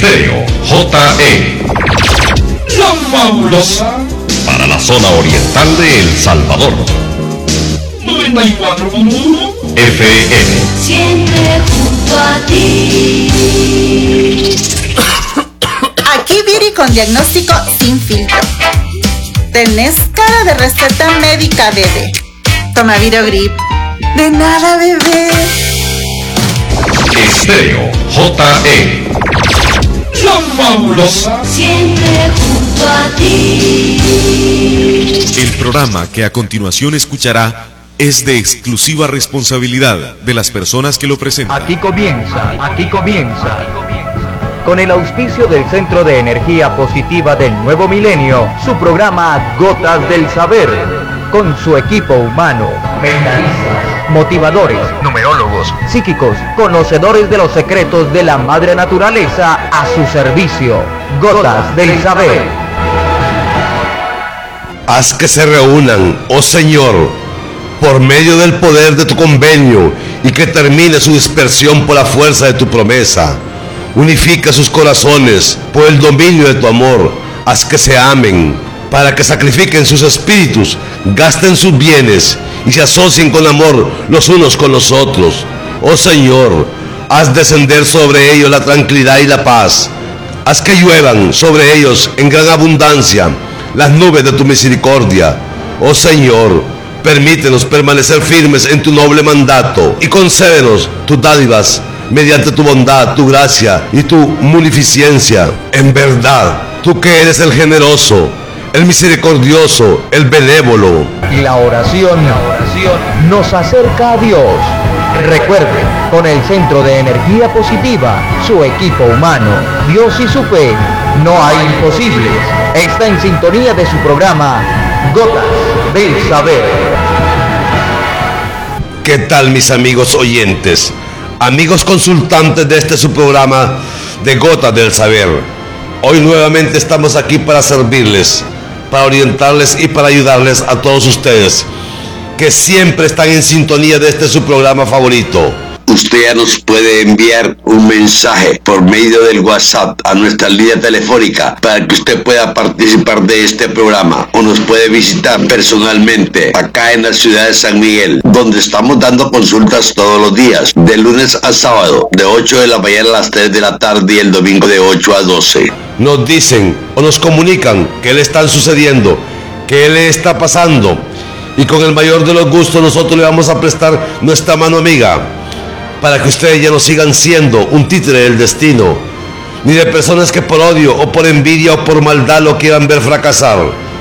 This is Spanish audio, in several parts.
Estéreo JE, la fabulosa, para la zona oriental de El Salvador. 94.1 FM. Siempre junto a ti. Aquí Viri con diagnóstico sin filtro. ¿Tenés cara de receta médica, bebé? Toma Virogrip. De nada, bebé. Estéreo JE, la fabulosa. Siempre junto a ti. El programa que a continuación escuchará es de exclusiva responsabilidad de las personas que lo presentan. Aquí comienza, con el auspicio del Centro de Energía Positiva del Nuevo Milenio, su programa Gotas del Saber, con su equipo humano, mentalistas, motivadores, numerólogos, psíquicos, conocedores de los secretos de la madre naturaleza a su servicio. Gotas del Saber. Haz que se reúnan, oh Señor, por medio del poder de tu convenio, y que termine su dispersión por la fuerza de tu promesa. Unifica sus corazones por el dominio de tu amor. Haz que se amen, para que sacrifiquen sus espíritus, gasten sus bienes y se asocien con amor los unos con los otros. Oh Señor, haz descender sobre ellos la tranquilidad y la paz. Haz que lluevan sobre ellos en gran abundancia las nubes de tu misericordia. Oh Señor, permítenos permanecer firmes en tu noble mandato y concédenos tus dádivas mediante tu bondad, tu gracia y tu munificencia. En verdad, tú que eres el generoso, el misericordioso, el benévolo. La oración nos acerca a Dios. Recuerde, con el Centro de Energía Positiva, su equipo humano, Dios y su fe, no hay imposibles. Está en sintonía de su programa Gotas del Saber. ¿Qué tal, mis amigos oyentes? Amigos consultantes de este su programa de Gotas del Saber. Hoy nuevamente estamos aquí para servirles, para orientarles y para ayudarles a todos ustedes que siempre están en sintonía de este su programa favorito. Usted ya nos puede enviar un mensaje por medio del WhatsApp a nuestra línea telefónica para que usted pueda participar de este programa, o nos puede visitar personalmente acá en la ciudad de San Miguel, donde estamos dando consultas todos los días, de lunes a sábado, de 8 de la mañana a las 3 de la tarde y el domingo de 8 a 12. Nos dicen o nos comunican qué le están sucediendo, qué le está pasando, y con el mayor de los gustos nosotros le vamos a prestar nuestra mano amiga, para que ustedes ya no sigan siendo un títere del destino, ni de personas que por odio o por envidia o por maldad lo quieran ver fracasar,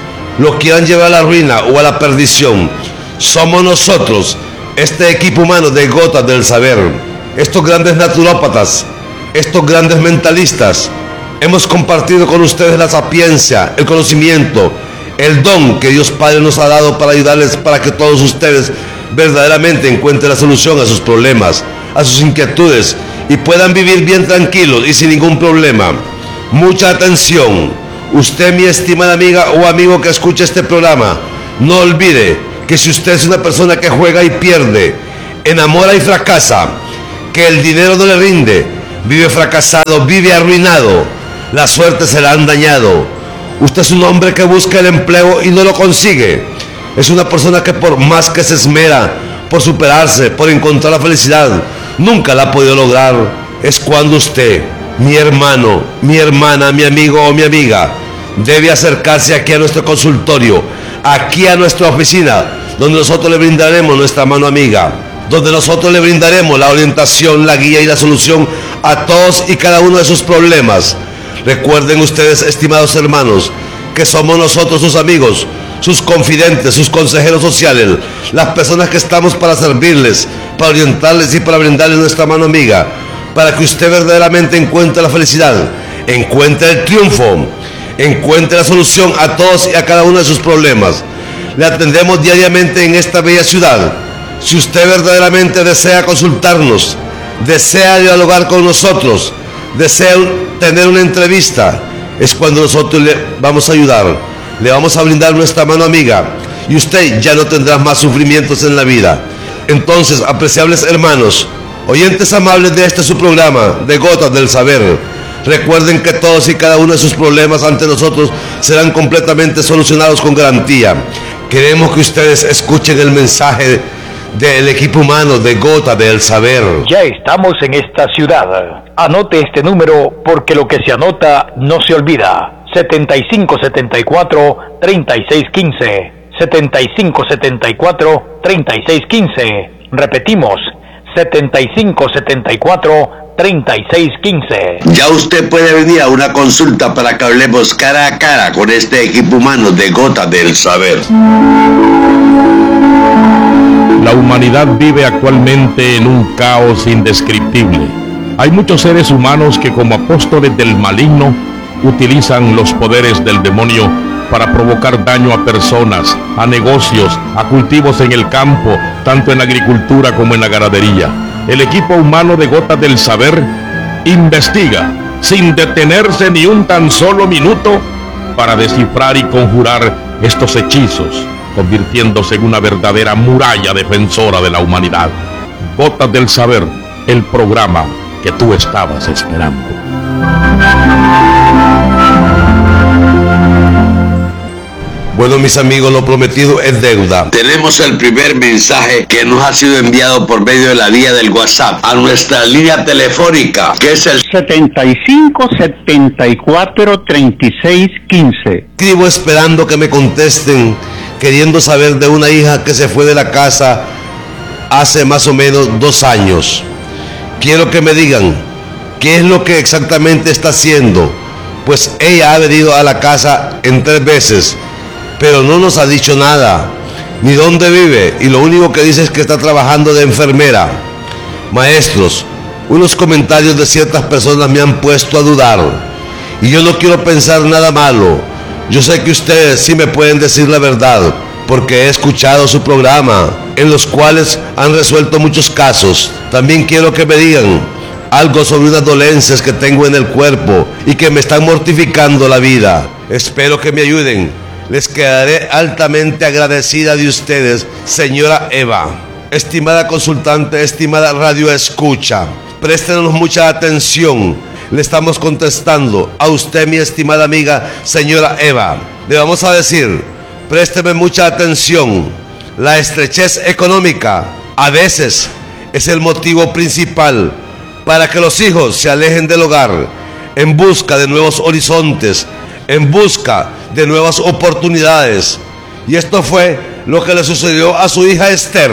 lo quieran llevar a la ruina o a la perdición. Somos nosotros, este equipo humano de Gotas del Saber, estos grandes naturópatas, estos grandes mentalistas. Hemos compartido con ustedes la sapiencia, el conocimiento, el don que Dios Padre nos ha dado para ayudarles, para que todos ustedes verdaderamente encuentren la solución a sus problemas, a sus inquietudes, y puedan vivir bien tranquilos y sin ningún problema. Mucha atención, usted, mi estimada amiga o amigo que escucha este programa, no olvide que si usted es una persona que juega y pierde, enamora y fracasa, que el dinero no le rinde, vive fracasado, vive arruinado, la suerte se la han dañado. Usted es un hombre que busca el empleo y no lo consigue. Es una persona que por más que se esmera por superarse, por encontrar la felicidad, nunca la ha podido lograr. Es cuando usted, mi hermano, mi hermana, mi amigo o mi amiga, debe acercarse aquí a nuestro consultorio, aquí a nuestra oficina, donde nosotros le brindaremos nuestra mano amiga, donde nosotros le brindaremos la orientación, la guía y la solución a todos y cada uno de sus problemas. Recuerden ustedes, estimados hermanos, que somos nosotros sus amigos, sus confidentes, sus consejeros sociales, las personas que estamos para servirles, para orientarles y para brindarles nuestra mano amiga, para que usted verdaderamente encuentre la felicidad, encuentre el triunfo, encuentre la solución a todos y a cada uno de sus problemas. Le atendemos diariamente en esta bella ciudad. Si usted verdaderamente desea consultarnos, desea dialogar con nosotros, desea tener una entrevista, es cuando nosotros le vamos a ayudar, le vamos a brindar nuestra mano amiga, y usted ya no tendrá más sufrimientos en la vida. Entonces, apreciables hermanos, oyentes amables de este su programa de Gotas del Saber, Recuerden que todos y cada uno de sus problemas ante nosotros serán completamente solucionados con garantía. Queremos que ustedes escuchen el mensaje del equipo humano de Gota del Saber. Ya estamos en esta ciudad. Anote este número porque lo que se anota no se olvida. 7574-3615. 7574-3615. Repetimos, 7574-3615. Ya usted puede venir a una consulta para que hablemos cara a cara con este equipo humano de Gota del Saber. La humanidad vive actualmente en un caos indescriptible. Hay muchos seres humanos que como apóstoles del maligno utilizan los poderes del demonio para provocar daño a personas, a negocios, a cultivos en el campo, tanto en la agricultura como en la ganadería. El equipo humano de Gotas del Saber investiga sin detenerse ni un tan solo minuto para descifrar y conjurar estos hechizos, convirtiéndose en una verdadera muralla defensora de la humanidad. Gotas del Saber, el programa que tú estabas esperando. Bueno, mis amigos, lo prometido es deuda. Tenemos el primer mensaje que nos ha sido enviado por medio de la vía del WhatsApp a nuestra línea telefónica, que es el 7574-3615. Escribo esperando que me contesten, queriendo saber de una hija que se fue de la casa hace más o menos 2 años. Quiero que me digan qué es lo que exactamente está haciendo, pues ella ha venido a la casa en 3 veces, pero no nos ha dicho nada, ni dónde vive, y lo único que dice es que está trabajando de enfermera. Maestros, unos comentarios de ciertas personas me han puesto a dudar, y yo no quiero pensar nada malo. Yo sé que ustedes sí me pueden decir la verdad, porque he escuchado su programa, en los cuales han resuelto muchos casos. También quiero que me digan algo sobre unas dolencias que tengo en el cuerpo y que me están mortificando la vida. Espero que me ayuden. Les quedaré altamente agradecida de ustedes, señora Eva. Estimada consultante, estimada radio escucha, préstenos mucha atención. Le estamos contestando a usted, mi estimada amiga, señora Eva. Le vamos a decir, présteme mucha atención. La estrechez económica a veces es el motivo principal para que los hijos se alejen del hogar en busca de nuevos horizontes, en busca de nuevas oportunidades. Y esto fue lo que le sucedió a su hija Esther,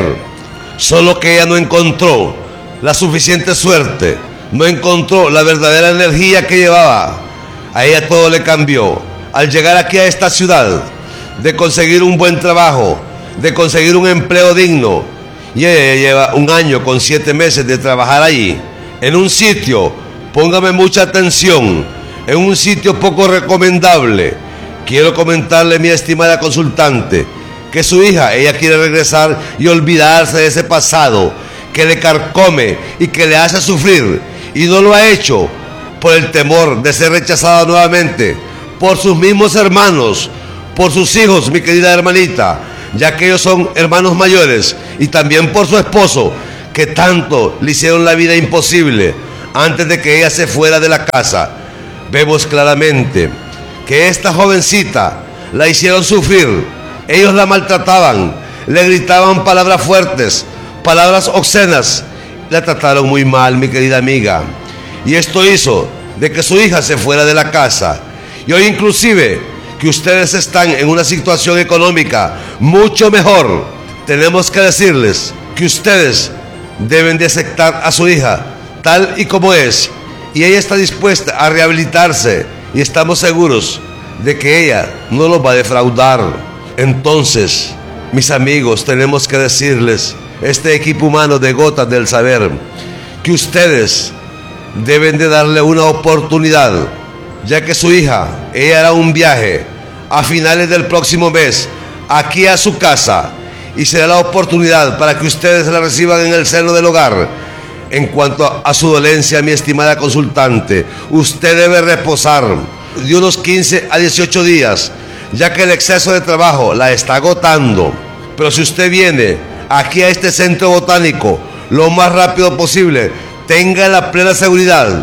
solo que ella no encontró la suficiente suerte, no encontró la verdadera energía que llevaba. A ella todo le cambió al llegar aquí a esta ciudad, de conseguir un buen trabajo, de conseguir un empleo digno. Y ella lleva 1 año con 7 meses de trabajar allí, en un sitio, póngame mucha atención, en un sitio poco recomendable. Quiero comentarle, mi estimada consultante, que su hija, ella quiere regresar y olvidarse de ese pasado que le carcome y que le hace sufrir, y no lo ha hecho por el temor de ser rechazada nuevamente por sus mismos hermanos, por sus hijos, mi querida hermanita, ya que ellos son hermanos mayores, y también por su esposo, que tanto le hicieron la vida imposible antes de que ella se fuera de la casa. Vemos claramente que esta jovencita la hicieron sufrir. Ellos la maltrataban, le gritaban palabras fuertes, palabras obscenas, la trataron muy mal, mi querida amiga, y esto hizo de que su hija se fuera de la casa. Y hoy inclusive que ustedes están en una situación económica mucho mejor, tenemos que decirles que ustedes deben de aceptar a su hija tal y como es, y ella está dispuesta a rehabilitarse, y estamos seguros de que ella no los va a defraudar. Entonces, mis amigos, tenemos que decirles, este equipo humano de Gotas del Saber, que ustedes deben de darle una oportunidad, ya que su hija, ella hará un viaje a finales del próximo mes aquí a su casa, y será la oportunidad para que ustedes la reciban en el seno del hogar. En cuanto a su dolencia, mi estimada consultante, usted debe reposar de unos 15 a 18 días, ya que el exceso de trabajo la está agotando. Pero si usted viene aquí a este centro botánico lo más rápido posible, tenga la plena seguridad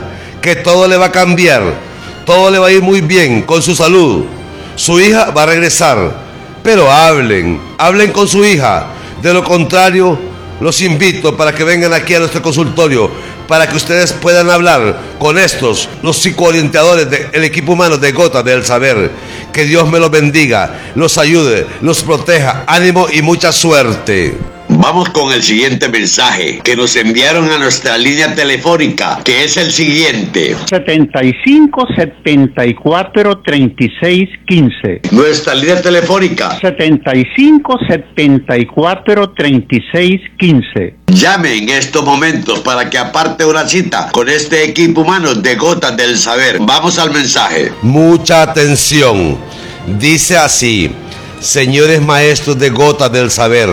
que todo le va a cambiar, todo le va a ir muy bien con su salud. Su hija va a regresar, pero hablen con su hija. De lo contrario, los invito para que vengan aquí a nuestro consultorio, para que ustedes puedan hablar con estos, los psicoorientadores del equipo humano de Gotas del Saber. Que Dios me los bendiga, los ayude, los proteja, ánimo y mucha suerte. Vamos con el siguiente mensaje que nos enviaron a nuestra línea telefónica, que es el siguiente: 75 74 36 15. Nuestra línea telefónica: 75 74 36 15. Llame en estos momentos para que aparte una cita con este equipo humano de Gotas del Saber. Vamos al mensaje. Mucha atención. Dice así: señores maestros de Gotas del Saber,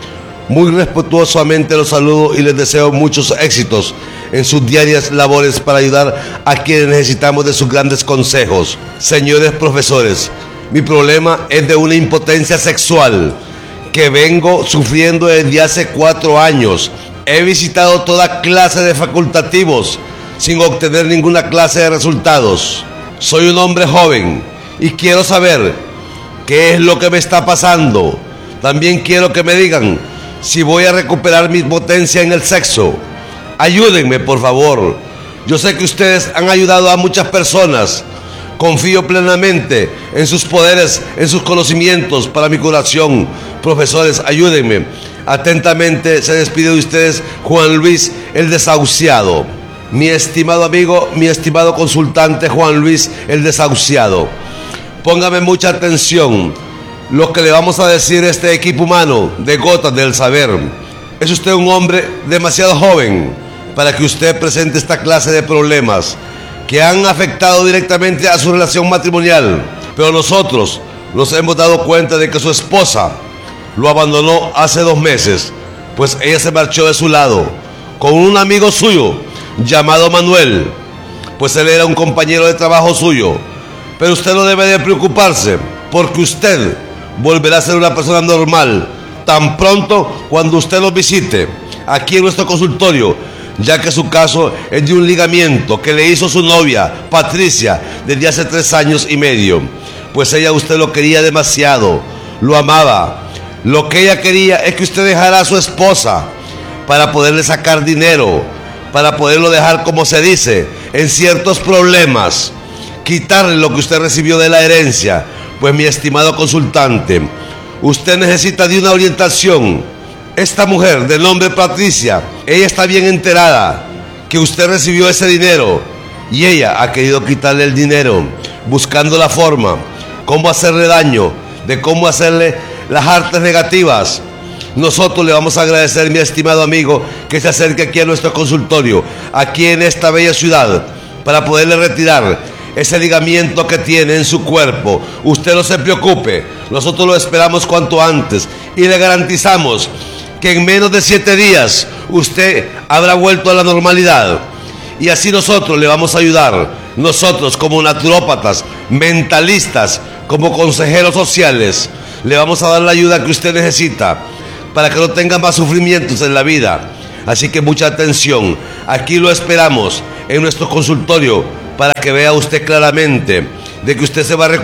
muy respetuosamente los saludo y les deseo muchos éxitos en sus diarias labores para ayudar a quienes necesitamos de sus grandes consejos. Señores profesores, mi problema es de una impotencia sexual que vengo sufriendo desde hace 4 años. He visitado toda clase de facultativos sin obtener ninguna clase de resultados. Soy un hombre joven y quiero saber qué es lo que me está pasando. También quiero que me digan si voy a recuperar mi potencia en el sexo. Ayúdenme, por favor. Yo sé que ustedes han ayudado a muchas personas. Confío plenamente en sus poderes, en sus conocimientos para mi curación. Profesores, ayúdenme. Atentamente se despide de ustedes Juan Luis el Desahuciado. Mi estimado amigo, mi estimado consultante Juan Luis el Desahuciado, póngame mucha atención. Lo que le vamos a decir a este equipo humano de Gotas del Saber. Es usted un hombre demasiado joven para que usted presente esta clase de problemas que han afectado directamente a su relación matrimonial. Pero nosotros nos hemos dado cuenta de que su esposa lo abandonó hace 2 meses, pues ella se marchó de su lado con un amigo suyo llamado Manuel, pues él era un compañero de trabajo suyo. Pero usted no debe de preocuparse, porque usted volverá a ser una persona normal tan pronto cuando usted los visite aquí en nuestro consultorio, ya que su caso es de un ligamiento que le hizo su novia Patricia desde hace 3 años y medio. Pues ella a usted lo quería demasiado, lo amaba. Lo que ella quería es que usted dejara a su esposa para poderle sacar dinero, para poderlo dejar, como se dice, en ciertos problemas, quitarle lo que usted recibió de la herencia. Pues mi estimado consultante, usted necesita de una orientación. Esta mujer de nombre Patricia, ella está bien enterada que usted recibió ese dinero y ella ha querido quitarle el dinero, buscando la forma, cómo hacerle daño, de cómo hacerle las artes negativas. Nosotros le vamos a agradecer, mi estimado amigo, que se acerque aquí a nuestro consultorio, aquí en esta bella ciudad, para poderle retirar ese ligamiento que tiene en su cuerpo. Usted no se preocupe, nosotros lo esperamos cuanto antes y le garantizamos que en menos de 7 días usted habrá vuelto a la normalidad. Y así nosotros le vamos a ayudar, nosotros como naturópatas, mentalistas, como consejeros sociales, le vamos a dar la ayuda que usted necesita para que no tenga más sufrimientos en la vida. Así que mucha atención, aquí lo esperamos en nuestro consultorio, para que vea usted claramente de que usted se va a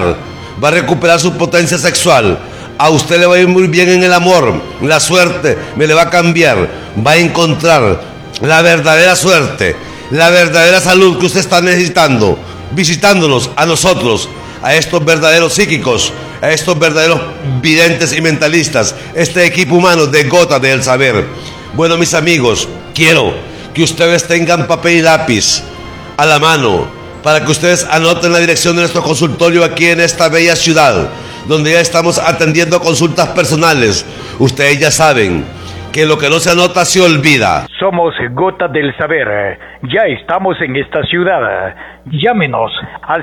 recuperar su potencia sexual. A usted le va a ir muy bien en el amor, la suerte me le va a cambiar, va a encontrar la verdadera suerte, la verdadera salud que usted está necesitando, visitándonos a nosotros, a estos verdaderos psíquicos, a estos verdaderos videntes y mentalistas, este equipo humano de Gotas del Saber. Bueno, mis amigos, quiero que ustedes tengan papel y lápiz a la mano para que ustedes anoten la dirección de nuestro consultorio aquí en esta bella ciudad, donde ya estamos atendiendo consultas personales. Ustedes ya saben que lo que no se anota se olvida. Somos Gotas del Saber. Ya estamos en esta ciudad. Llámenos al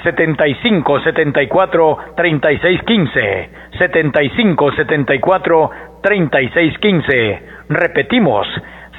75 74 36 15. 75 74 36 15. Repetimos,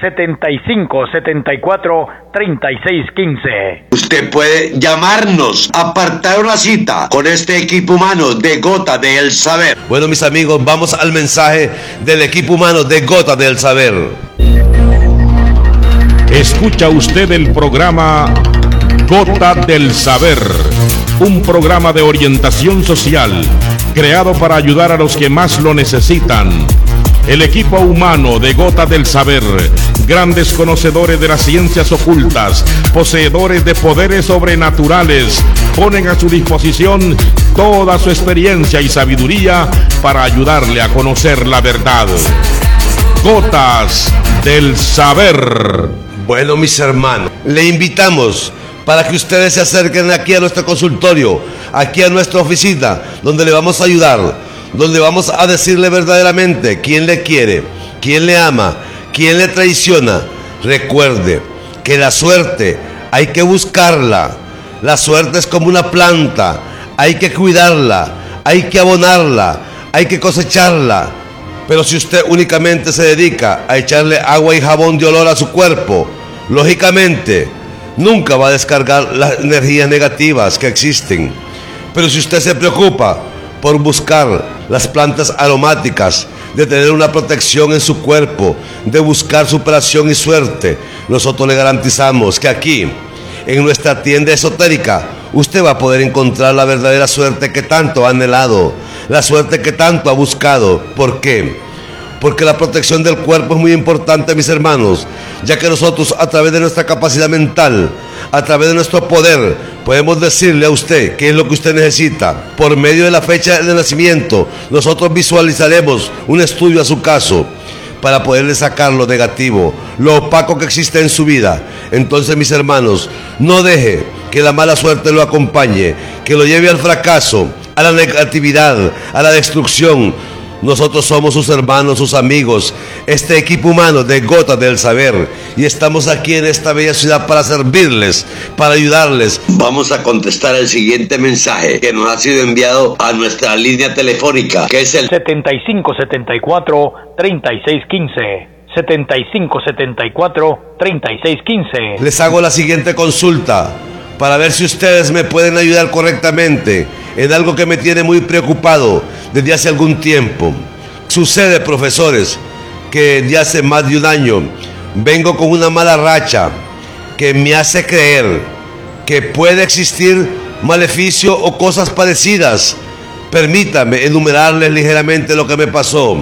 75 74 36 15. Usted puede llamarnos, apartar una cita con este equipo humano de Gotas del Saber. Bueno, mis amigos, vamos al mensaje del equipo humano de Gotas del Saber. Escucha usted el programa Gota del Saber, un programa de orientación social creado para ayudar a los que más lo necesitan. El equipo humano de Gota del Saber, grandes conocedores de las ciencias ocultas, poseedores de poderes sobrenaturales, ponen a su disposición toda su experiencia y sabiduría para ayudarle a conocer la verdad. Gotas del Saber. Bueno, mis hermanos, le invitamos para que ustedes se acerquen aquí a nuestro consultorio, aquí a nuestra oficina, donde le vamos a ayudar, donde vamos a decirle verdaderamente quién le quiere, quién le ama, quién le traiciona. Recuerde que la suerte hay que buscarla. La suerte es como una planta, hay que cuidarla, hay que abonarla, hay que cosecharla. Pero si usted únicamente se dedica a echarle agua y jabón de olor a su cuerpo, lógicamente nunca va a descargar las energías negativas que existen. Pero si usted se preocupa por buscar las plantas aromáticas, de tener una protección en su cuerpo, de buscar superación y suerte, nosotros le garantizamos que aquí, en nuestra tienda esotérica, usted va a poder encontrar la verdadera suerte que tanto ha anhelado, la suerte que tanto ha buscado. ¿Por qué? Porque la protección del cuerpo es muy importante, mis hermanos, ya que nosotros, a través de nuestra capacidad mental, a través de nuestro poder, podemos decirle a usted qué es lo que usted necesita. Por medio de la fecha de nacimiento, nosotros visualizaremos un estudio a su caso para poderle sacar lo negativo, lo opaco que existe en su vida. Entonces, mis hermanos, no deje que la mala suerte lo acompañe, que lo lleve al fracaso, a la negatividad, a la destrucción. Nosotros somos sus hermanos, sus amigos, este equipo humano de Gotas del Saber, y estamos aquí en esta bella ciudad para servirles, para ayudarles. Vamos a contestar el siguiente mensaje que nos ha sido enviado a nuestra línea telefónica, que es el 7574-3615. 7574-3615. Les hago la siguiente consulta para ver si ustedes me pueden ayudar correctamente en algo que me tiene muy preocupado desde hace algún tiempo. Sucede, profesores, que desde hace más de un año vengo con una mala racha que me hace creer que puede existir maleficio o cosas parecidas. Permítame enumerarles ligeramente lo que me pasó.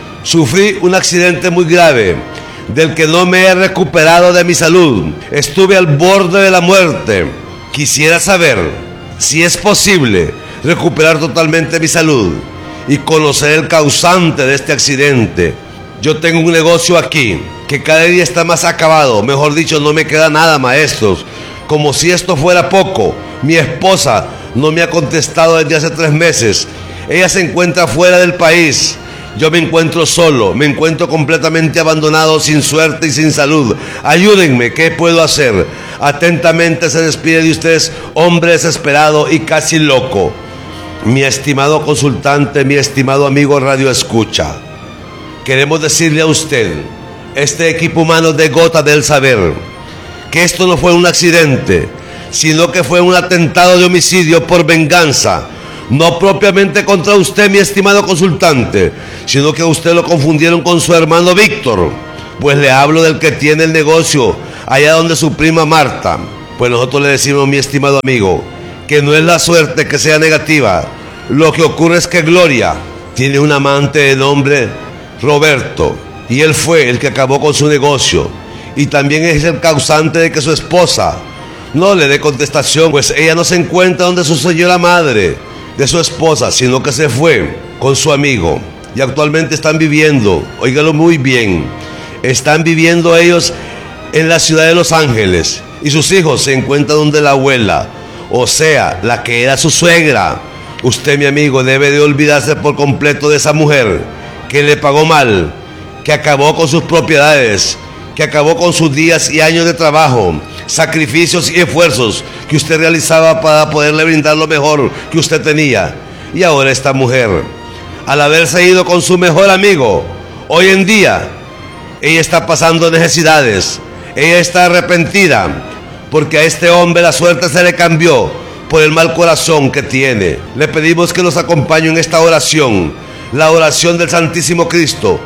Sufrí un accidente muy grave, del que no me he recuperado de mi salud. Estuve al borde de la muerte. Quisiera saber si es posible recuperar totalmente mi salud y conocer el causante de este accidente. Yo tengo un negocio aquí que cada día está más acabado. Mejor dicho, no me queda nada, maestros. Como si esto fuera poco, mi esposa no me ha contestado desde hace 3 meses. Ella se encuentra fuera del país. Yo me encuentro solo, me encuentro completamente abandonado, sin suerte y sin salud. Ayúdenme, ¿qué puedo hacer? Atentamente se despide de ustedes, hombre desesperado y casi loco. Mi estimado consultante, mi estimado amigo Radio Escucha, queremos decirle a usted, este equipo humano de Gota del Saber, que esto no fue un accidente, sino que fue un atentado de homicidio por venganza. No propiamente contra usted, mi estimado consultante, sino que a usted lo confundieron con su hermano Víctor. Pues le hablo del que tiene el negocio allá donde su prima Marta. Pues nosotros le decimos, mi estimado amigo, que no es la suerte que sea negativa. Lo que ocurre es que Gloria tiene un amante de nombre Roberto, y él fue el que acabó con su negocio, y también es el causante de que su esposa no le dé contestación, pues ella no se encuentra donde sucedió la madre de su esposa, sino que se fue con su amigo, y actualmente están viviendo, óigalo muy bien, están viviendo ellos en la ciudad de Los Ángeles, y sus hijos se encuentran donde la abuela, o sea, la que era su suegra. Usted, mi amigo, debe de olvidarse por completo de esa mujer que le pagó mal, que acabó con sus propiedades, que acabó con sus días y años de trabajo, sacrificios y esfuerzos que usted realizaba para poderle brindar lo mejor que usted tenía. Y ahora esta mujer, al haberse ido con su mejor amigo, hoy en día ella está pasando necesidades, ella está arrepentida, porque a este hombre la suerte se le cambió por el mal corazón que tiene. Le pedimos que nos acompañe en esta oración, la oración del Santísimo Cristo.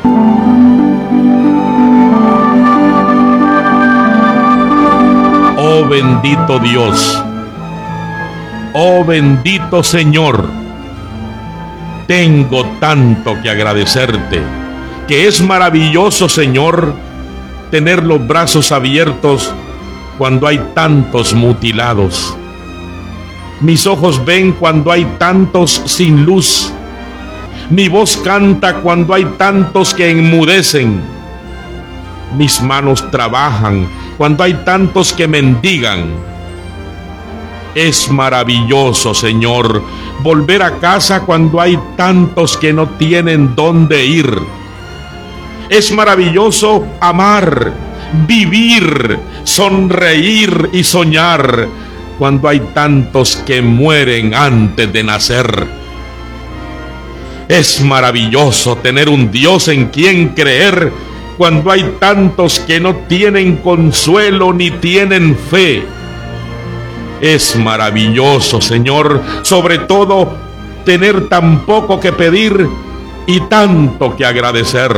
Oh bendito Dios, oh bendito Señor, tengo tanto que agradecerte, que es maravilloso, Señor, tener los brazos abiertos cuando hay tantos mutilados. Mis ojos ven cuando hay tantos sin luz. Mi voz canta cuando hay tantos que enmudecen. Mis manos trabajan cuando hay tantos que mendigan. Es maravilloso, Señor, volver a casa cuando hay tantos que no tienen dónde ir. Es maravilloso amar, vivir, sonreír y soñar cuando hay tantos que mueren antes de nacer. Es maravilloso tener un Dios en quien creer cuando hay tantos que no tienen consuelo ni tienen fe. Es maravilloso, Señor, sobre todo tener tan poco que pedir y tanto que agradecer.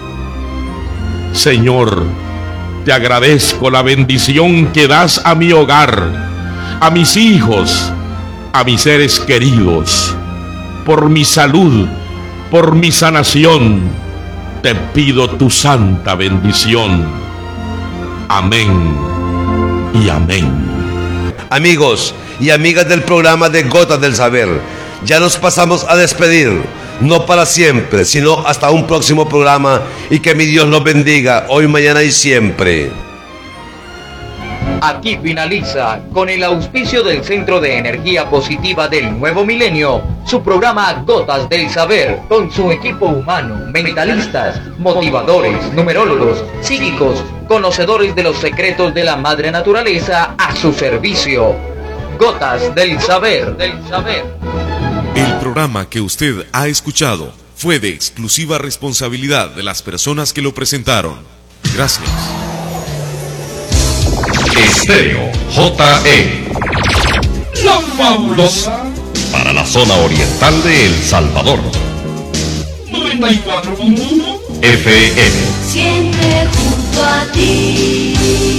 Señor, te agradezco la bendición que das a mi hogar, a mis hijos, a mis seres queridos. Por mi salud, por mi sanación, te pido tu santa bendición. Amén y amén. Amigos y amigas del programa de Gotas del Saber, ya nos pasamos a despedir, no para siempre, sino hasta un próximo programa, y que mi Dios los bendiga hoy, mañana y siempre. Aquí finaliza, con el auspicio del Centro de Energía Positiva del Nuevo Milenio, su programa Gotas del Saber, con su equipo humano, mentalistas, motivadores, numerólogos, psíquicos, conocedores de los secretos de la madre naturaleza a su servicio. Gotas del Saber, El programa que usted ha escuchado fue de exclusiva responsabilidad de las personas que lo presentaron. Gracias. Estéreo JE, la fabulosa, para la zona oriental de El Salvador. 94.1 FM. Siempre junto a ti.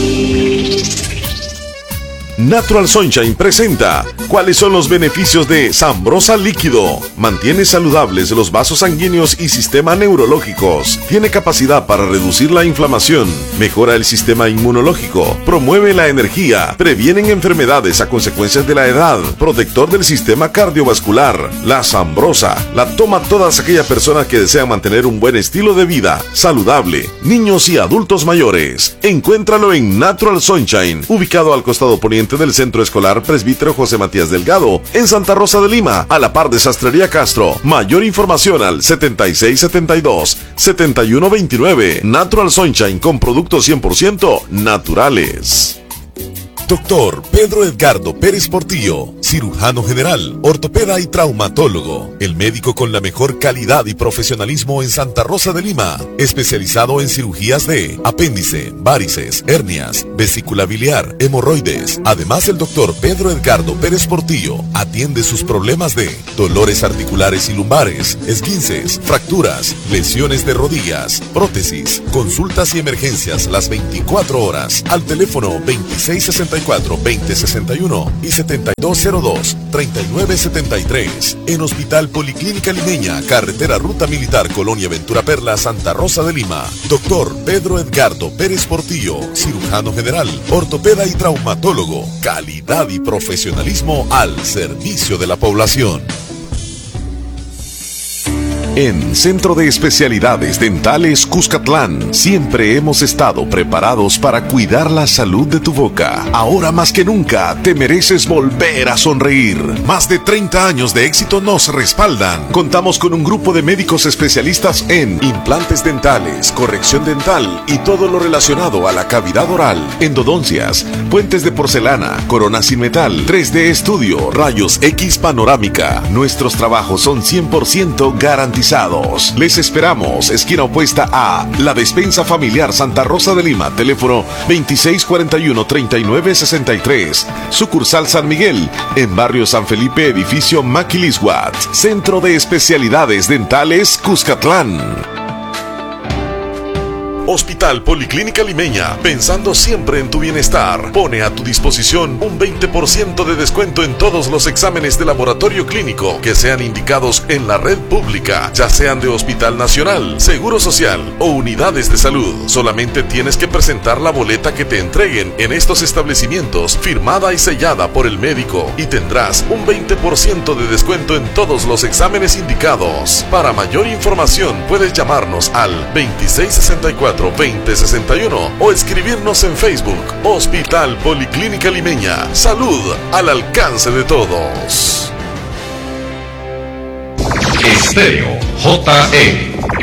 Natural Sunshine presenta ¿cuáles son los beneficios de Sambrosa Líquido? Mantiene saludables los vasos sanguíneos y sistema neurológicos. Tiene capacidad para reducir la inflamación, mejora el sistema inmunológico, promueve la energía, previenen enfermedades a consecuencias de la edad, protector del sistema cardiovascular. La Sambrosa la toma todas aquellas personas que desean mantener un buen estilo de vida saludable, niños y adultos mayores. Encuéntralo en Natural Sunshine, ubicado al costado poniente del Centro Escolar Presbítero José Matías Delgado, en Santa Rosa de Lima, a la par de Sastrería Castro. Mayor información al 7672-7129. Natural Sunshine, con productos 100% naturales. Doctor Pedro Edgardo Pérez Portillo, cirujano general, ortopeda y traumatólogo, el médico con la mejor calidad y profesionalismo en Santa Rosa de Lima, especializado en cirugías de apéndice, varices, hernias, vesícula biliar, hemorroides. Además, el doctor Pedro Edgardo Pérez Portillo atiende sus problemas de dolores articulares y lumbares, esguinces, fracturas, lesiones de rodillas, prótesis, consultas y emergencias las 24 horas al teléfono 2664-2061 y 7202-3973. En Hospital Policlínica Limeña, carretera Ruta Militar, Colonia Ventura Perla, Santa Rosa de Lima. Doctor Pedro Edgardo Pérez Portillo, cirujano general, ortopeda y traumatólogo. Calidad y profesionalismo al servicio de la población. En Centro de Especialidades Dentales Cuscatlán, siempre hemos estado preparados para cuidar la salud de tu boca. Ahora más que nunca, te mereces volver a sonreír. Más de 30 años de éxito nos respaldan. Contamos con un grupo de médicos especialistas en implantes dentales, corrección dental y todo lo relacionado a la cavidad oral, endodoncias, puentes de porcelana, coronas sin metal, 3D estudio, rayos X panorámica. Nuestros trabajos son 100% garantizados. Les esperamos, esquina opuesta a La Despensa Familiar Santa Rosa de Lima, teléfono 2641-3963, sucursal San Miguel, en barrio San Felipe, edificio Maquilisguat. Centro de Especialidades Dentales Cuscatlán. Hospital Policlínica Limeña, pensando siempre en tu bienestar, pone a tu disposición un 20% de descuento en todos los exámenes de laboratorio clínico que sean indicados en la red pública, ya sean de Hospital Nacional, Seguro Social o unidades de salud. Solamente tienes que presentar la boleta que te entreguen en estos establecimientos, firmada y sellada por el médico, y tendrás un 20% de descuento en todos los exámenes indicados. Para mayor información puedes llamarnos al 2664-2061 o escribirnos en Facebook. Hospital Policlínica Limeña. Salud al alcance de todos. Estéreo JE.